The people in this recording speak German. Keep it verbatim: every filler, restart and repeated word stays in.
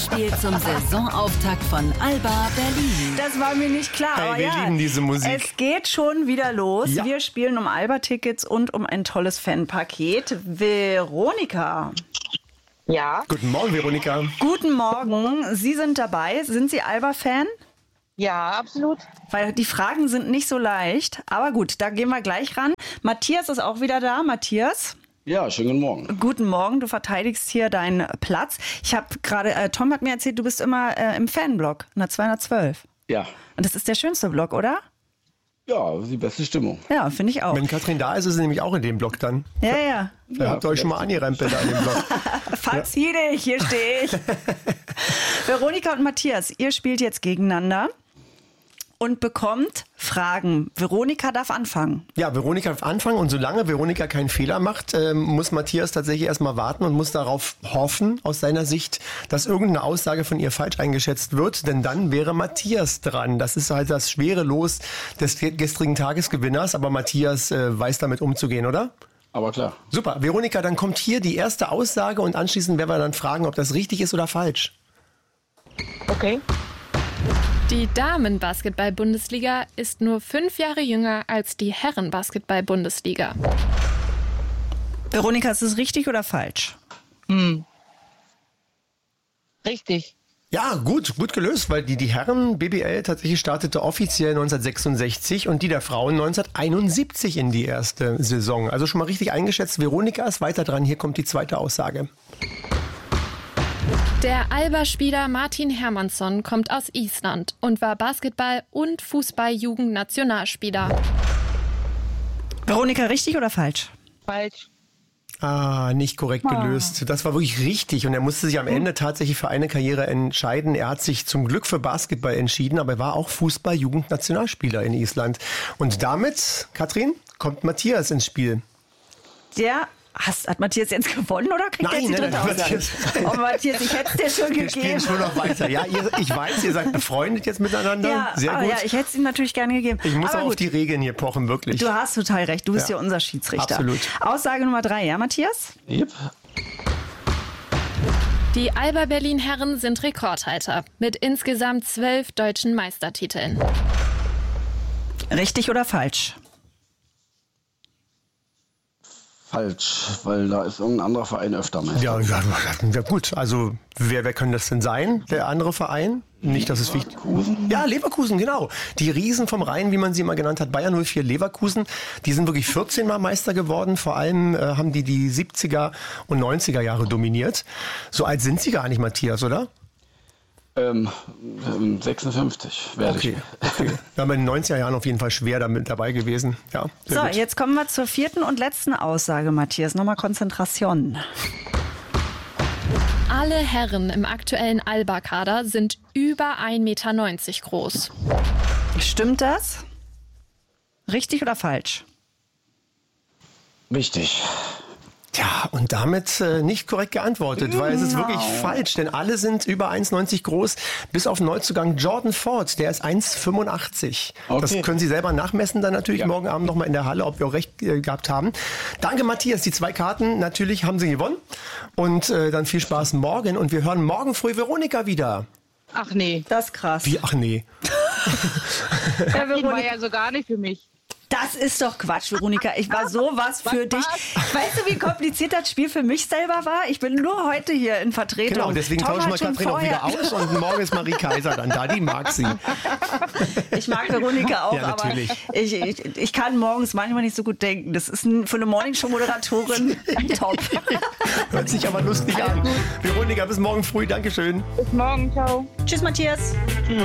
Gewinnspiel zum Saisonauftakt von Alba Berlin. Das war mir nicht klar. Hey, aber wir ja, lieben diese Musik. Es geht schon wieder los. Ja. Wir spielen um Alba-Tickets und um ein tolles Fanpaket. Veronika. Ja. Guten Morgen, Veronika. Guten Morgen. Sie sind dabei. Sind Sie Alba-Fan? Ja, absolut. Weil die Fragen sind nicht so leicht. Aber gut, da gehen wir gleich ran. Matthias ist auch wieder da. Matthias? Ja, schönen guten Morgen. Guten Morgen, du verteidigst hier deinen Platz. Ich habe gerade, äh, Tom hat mir erzählt, du bist immer äh, im Fanblock, in der zweihundertzwölf. Ja. Und das ist der schönste Block, oder? Ja, die beste Stimmung. Ja, finde ich auch. Wenn Katrin da ist, ist sie nämlich auch in dem Block dann. Ja, ja. Ihr habt euch schon mal angerempelt an dem Block. Verzieh dich, hier stehe ich. Veronika und Matthias, ihr spielt jetzt gegeneinander und bekommt Fragen. Veronika darf anfangen. Ja, Veronika darf anfangen und solange Veronika keinen Fehler macht, äh, muss Matthias tatsächlich erstmal warten und muss darauf hoffen, aus seiner Sicht, dass irgendeine Aussage von ihr falsch eingeschätzt wird, denn dann wäre Matthias dran. Das ist halt das schwere Los des gestrigen Tagesgewinners, aber Matthias äh, weiß damit umzugehen, oder? Aber klar. Super, Veronika, dann kommt hier die erste Aussage und anschließend werden wir dann fragen, ob das richtig ist oder falsch. Okay. Die Damen-Basketball-Bundesliga ist nur fünf Jahre jünger als die Herren-Basketball-Bundesliga. Veronika, ist es richtig oder falsch? Hm. Richtig. Ja, gut, gut gelöst, weil die, die Herren B B L tatsächlich startete offiziell neunzehnhundertsechsundsechzig und die der Frauen neunzehnhunderteinundsiebzig in die erste Saison. Also schon mal richtig eingeschätzt. Veronika ist weiter dran. Hier kommt die zweite Aussage. Der Alba-Spieler Martin Hermannsson kommt aus Island und war Basketball- und Fußball-Jugend-Nationalspieler. Veronika, richtig oder falsch? Falsch. Ah, nicht korrekt gelöst. Das war wirklich richtig und er musste sich am Ende tatsächlich für eine Karriere entscheiden. Er hat sich zum Glück für Basketball entschieden, aber er war auch Fußball-Jugend-Nationalspieler in Island. Und damit, Katrin, kommt Matthias ins Spiel. Der, hast, hat Matthias jetzt gewonnen oder kriegt er Nein, jetzt die nein, dritte nein, Aussage? Matthias. Oh Matthias, ich hätte es dir schon Wir spielen gegeben. schon noch weiter. Ja, ihr, ich weiß, ihr seid befreundet jetzt miteinander. Ja, Sehr aber gut. ja, ich hätte es ihm natürlich gerne gegeben. Ich muss aber auch auf gut. die Regeln hier pochen, wirklich. Du hast total recht, du bist ja, Ja. unser Schiedsrichter. Absolut. Aussage Nummer drei, ja Matthias? Yep. Die Alba Berlin-Herren sind Rekordhalter mit insgesamt zwölf deutschen Meistertiteln. Richtig oder falsch? Falsch, weil da ist irgendein anderer Verein öfter Meister. Ja, ja, ja, gut. Also, wer, wer könnte das denn sein, der andere Verein? Nicht, dass es wichtig ist. Ja, Leverkusen, genau. Die Riesen vom Rhein, wie man sie immer genannt hat, Bayern null vier Leverkusen, die sind wirklich vierzehn Mal Meister geworden. Vor allem äh, haben die die siebziger und neunziger Jahre dominiert. So alt sind sie gar nicht, Matthias, oder? Ähm, ähm, sechsundfünfzig werde Okay, okay. Wir haben in den neunziger Jahren auf jeden Fall schwer damit dabei gewesen. Ja, sehr So, gut. jetzt kommen wir zur vierten und letzten Aussage, Matthias. Nochmal Konzentration. Alle Herren im aktuellen Alba-Kader sind über ein Meter neunzig groß. Stimmt das? Richtig oder falsch? Richtig. Ja, und damit äh, nicht korrekt geantwortet, weil es ist wirklich falsch, denn alle sind über eins neunzig groß, bis auf Neuzugang Jordan Ford, der ist eins fünfundachtzig. Okay. Das können Sie selber nachmessen dann natürlich Ja. morgen Abend nochmal in der Halle, ob wir auch recht äh, gehabt haben. Danke Matthias, die zwei Karten, natürlich haben Sie gewonnen und äh, dann viel Spaß morgen und wir hören morgen früh Veronika wieder. Ach nee. Das ist krass. Wie, ach nee. Ja, Die war ja so gar nicht für mich. Das ist doch Quatsch, Veronika. Ich war sowas für dich. was? Weißt du, wie kompliziert das Spiel für mich selber war? Ich bin nur heute hier in Vertretung. Genau, deswegen Tom tauschen wir hat schon Katrin auch wieder vorher- aus und morgen ist Marie Kaiser dann da, die mag sie. Ich mag Veronika auch, Ja, aber natürlich. ich, ich, ich kann morgens manchmal nicht so gut denken. Das ist ein, für eine Morningshow-Moderatorin top. Hört sich aber lustig an. Veronika, bis morgen früh, Dankeschön. Bis morgen, ciao. Tschüss, Matthias.